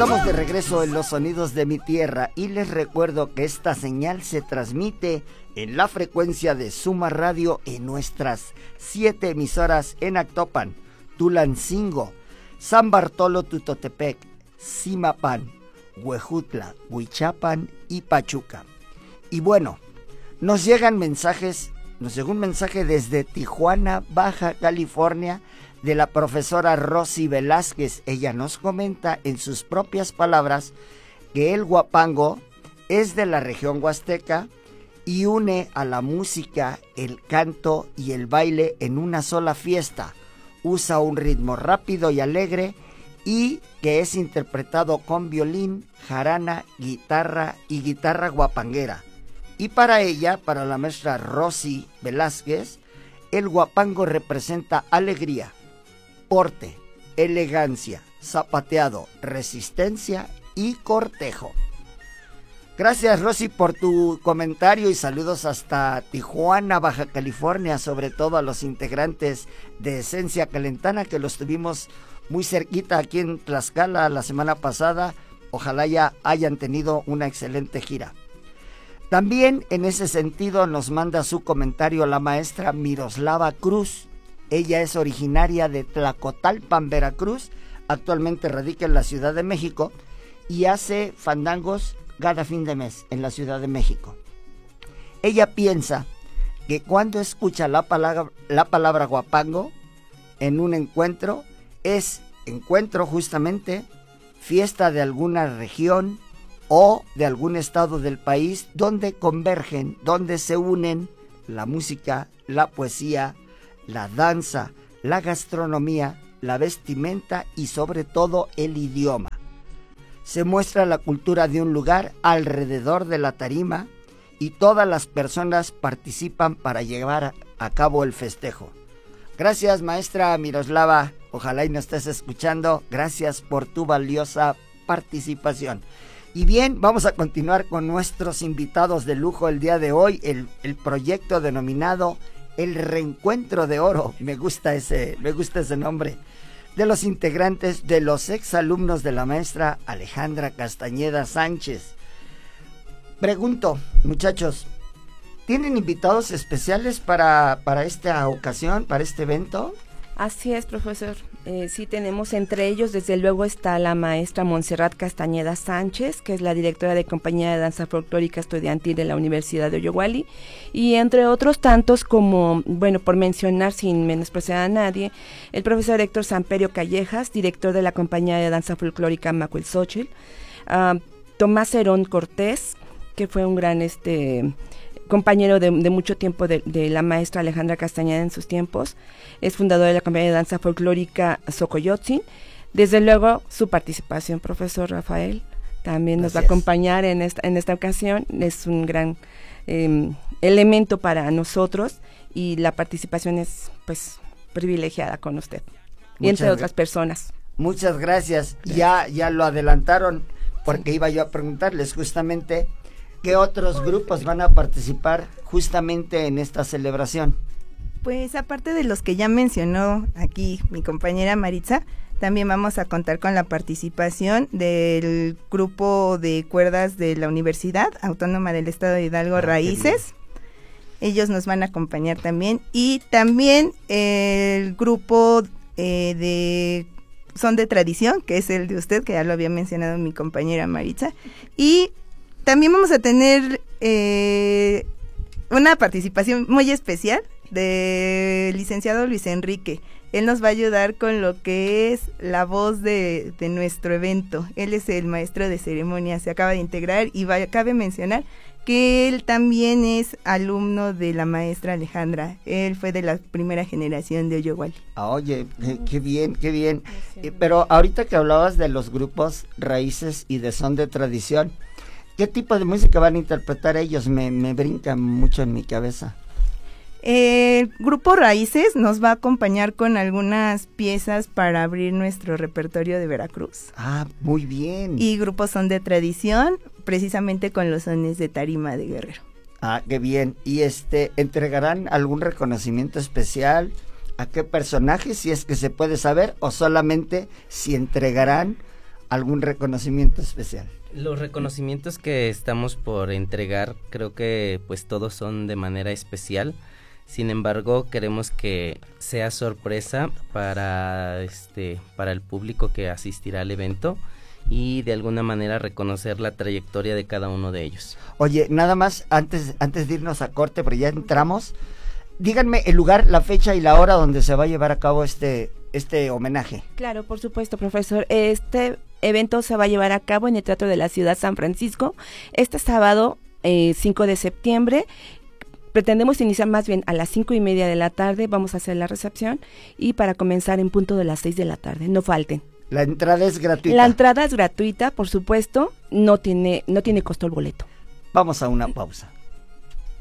Estamos de regreso en los sonidos de mi tierra y les recuerdo que esta señal se transmite en la frecuencia de Suma Radio en nuestras 7 emisoras en Actopan, Tulancingo, San Bartolo Tutotepec, Zimapán, Huejutla, Huichapan y Pachuca. Y bueno, nos llegó un mensaje desde Tijuana, Baja California, de la profesora Rosy Velázquez. Ella nos comenta en sus propias palabras que el huapango es de la región huasteca y une a la música, el canto y el baile en una sola fiesta. Usa un ritmo rápido y alegre y que es interpretado con violín, jarana, guitarra y guitarra guapanguera. Y para ella, para la maestra Rosy Velázquez, el huapango representa alegría, porte, elegancia, zapateado, resistencia y cortejo. Gracias, Rosy, por tu comentario y saludos hasta Tijuana, Baja California, sobre todo a los integrantes de Esencia Calentana, que los tuvimos muy cerquita aquí en Tlaxcala la semana pasada. Ojalá ya hayan tenido una excelente gira. También en ese sentido nos manda su comentario la maestra Miroslava Cruz. Ella es originaria de Tlacotalpan, Veracruz, actualmente radica en la Ciudad de México y hace fandangos cada fin de mes en la Ciudad de México. Ella piensa que cuando escucha la palabra huapango en un encuentro, es encuentro justamente, fiesta de alguna región o de algún estado del país donde convergen, donde se unen la música, la poesía, la danza, la gastronomía, la vestimenta y sobre todo el idioma. Se muestra la cultura de un lugar alrededor de la tarima y todas las personas participan para llevar a cabo el festejo. Gracias, maestra Miroslava, ojalá y nos estés escuchando. Gracias por tu valiosa participación. Y bien, vamos a continuar con nuestros invitados de lujo el día de hoy, el proyecto denominado El Reencuentro de Oro. Me gusta ese nombre. De los integrantes de los exalumnos de la maestra Alejandra Castañeda Sánchez. Pregunto, muchachos, ¿tienen invitados especiales para esta ocasión, para este evento? Así es, profesor. Sí tenemos, entre ellos, desde luego está la maestra Montserrat Castañeda Sánchez, que es la directora de Compañía de Danza Folclórica Estudiantil de la Universidad de Oyoguali, y entre otros tantos como, bueno, por mencionar sin menospreciar a nadie, el profesor Héctor Samperio Callejas, director de la Compañía de Danza Folclórica Macuilxóchitl, Tomás Herón Cortés, que fue un gran compañero de mucho tiempo de la maestra Alejandra Castañeda en sus tiempos, es fundador de la Compañía de Danza Folclórica Xocoyotzin. Desde luego, su participación, profesor Rafael, también nos va a acompañar en esta ocasión. Es un gran elemento para nosotros y la participación es, pues, privilegiada con usted, y entre otras personas. Muchas gracias. Ya lo adelantaron, porque iba yo a preguntarles justamente ¿qué otros grupos van a participar justamente en esta celebración? Pues aparte de los que ya mencionó aquí mi compañera Maritza, también vamos a contar con la participación del grupo de cuerdas de la Universidad Autónoma del Estado de Hidalgo, Raíces. Ellos nos van a acompañar también. Y también el grupo de Son de Tradición, que es el de usted, que ya lo había mencionado mi compañera Maritza. Y también vamos a tener una participación muy especial del licenciado Luis Enrique. Él nos va a ayudar con lo que es la voz de nuestro evento. Él es el maestro de ceremonias, se acaba de integrar y cabe mencionar que él también es alumno de la maestra Alejandra. Él fue de la primera generación de Oyoguali. Oye, qué bien, qué bien. Pero ahorita que hablabas de los grupos Raíces y de Son de Tradición, ¿qué tipo de música van a interpretar ellos? Me brinca mucho en mi cabeza. El grupo Raíces nos va a acompañar con algunas piezas para abrir nuestro repertorio de Veracruz. Ah, muy bien. Y grupos Son de Tradición, precisamente con los sones de tarima de Guerrero. Ah, qué bien. ¿Y entregarán algún reconocimiento especial? ¿A qué personajes, si es que se puede saber? ¿O solamente si entregarán algún reconocimiento especial? Los reconocimientos que estamos por entregar, creo que pues todos son de manera especial. Sin embargo, queremos que sea sorpresa para el público que asistirá al evento y de alguna manera reconocer la trayectoria de cada uno de ellos. Oye, nada más antes de irnos a corte, pero ya entramos, díganme el lugar, la fecha y la hora donde se va a llevar a cabo este homenaje. Claro, por supuesto, profesor. Este evento se va a llevar a cabo en el Teatro de la Ciudad San Francisco este sábado 5 de septiembre. Pretendemos iniciar más bien a las 5:30 de la tarde, vamos a hacer la recepción y para comenzar en punto de las 6 de la tarde, no falten. La entrada es gratuita. La entrada es gratuita, por supuesto, no tiene costo el boleto. Vamos a una pausa.